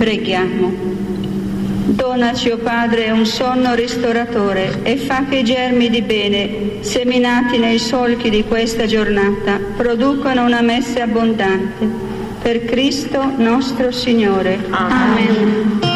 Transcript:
Preghiamo. Donaci, o Padre, un sonno ristoratore e fa che i germi di bene, seminati nei solchi di questa giornata, producano una messe abbondante. Per Cristo nostro Signore. Amen.